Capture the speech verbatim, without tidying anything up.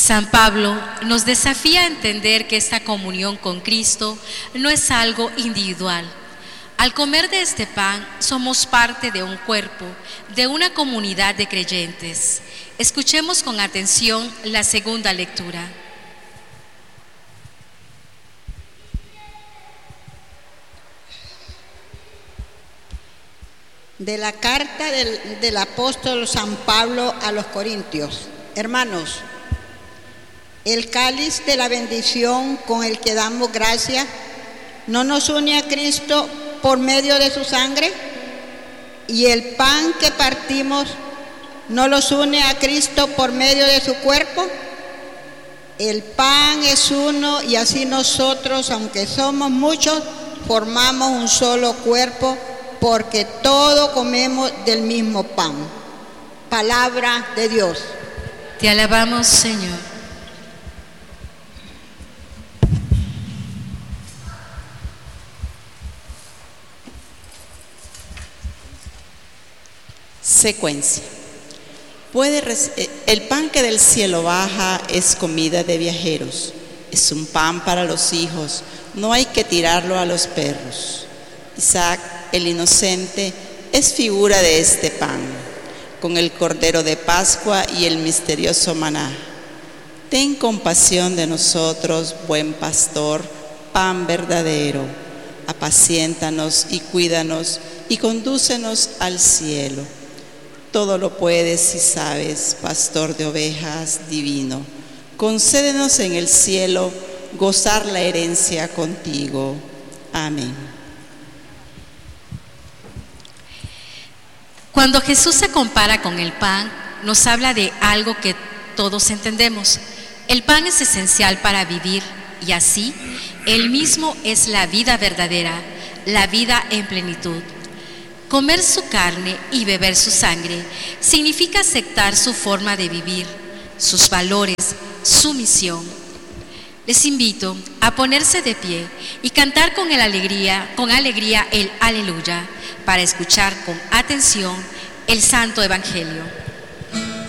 San Pablo nos desafía a entender que esta comunión con Cristo no es algo individual. Al comer de este pan, somos parte de un cuerpo, de una comunidad de creyentes. Escuchemos con atención la segunda lectura. De la carta del, del apóstol San Pablo a los Corintios. Hermanos, el cáliz de la bendición con el que damos gracias, ¿no nos une a Cristo por medio de su sangre? Y el pan que partimos, ¿no los une a Cristo por medio de su cuerpo? El pan es uno y así nosotros, aunque somos muchos, formamos un solo cuerpo, porque todos comemos del mismo pan. Palabra de Dios. Te alabamos, Señor. Secuencia. Puede el pan que del cielo baja es comida de viajeros. Es un pan para los hijos. No hay que tirarlo a los perros. Isaac, el inocente, es figura de este pan, con el cordero de Pascua y el misterioso maná. Ten compasión de nosotros, buen pastor, pan verdadero. Apaciéntanos y cuídanos y condúcenos al cielo. Todo lo puedes y sabes, pastor de ovejas divino. Concédenos en el cielo gozar la herencia contigo. Amén. Cuando Jesús se compara con el pan, nos habla de algo que todos entendemos. El pan es esencial para vivir y así, Él mismo es la vida verdadera, la vida en plenitud. Comer su carne y beber su sangre significa aceptar su forma de vivir, sus valores, su misión. Les invito a ponerse de pie y cantar con el alegría, con alegría el aleluya, para escuchar con atención el Santo Evangelio.